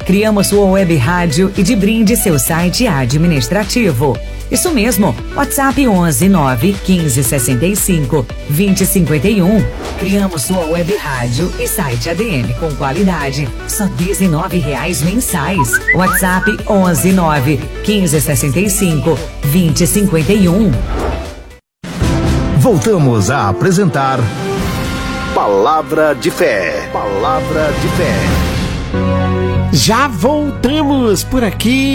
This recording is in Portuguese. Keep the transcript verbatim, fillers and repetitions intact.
Criamos sua web rádio e de brinde seu site administrativo. Isso mesmo, WhatsApp onze nove quinze sessenta e cinco vinte cinquenta e um. Criamos sua web rádio e site A D M com qualidade, só dezenove reais mensais. WhatsApp onze nove quinze sessenta e cinco vinte cinquenta e um. Voltamos a apresentar Palavra de Fé. Palavra de Fé. Já voltamos por aqui